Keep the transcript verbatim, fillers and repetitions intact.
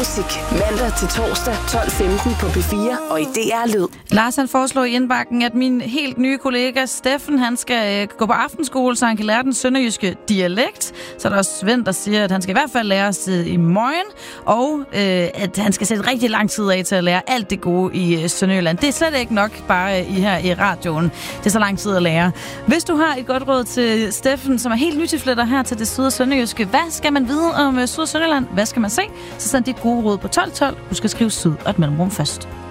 musik mandag til torsdag tolv femten på P fire og i D R Lyd. Lars han foreslår i indbakken, at min helt nye kollega Steffen, han skal øh, gå på aftenskole, så han kan lære den sønderjyske dialekt. Så er der også Svend, der siger, at han skal i hvert fald lære os i morgen, og øh, at han skal sætte rigtig lang tid af til at lære alt det gode i øh, Sønderjylland. Det er slet ikke nok bare øh, i her i radioen. Det er så lang tid at lære. Hvis du har et godt råd til Steffen, som er helt nytilflytter her til det syd- og sønderjyske, hvad skal man vide om øh, Syd- og Sønderjylland? Hvad skal man se? Så send dit gode råd på tolv tolv. Du skal skrive syd og et mellemrum først.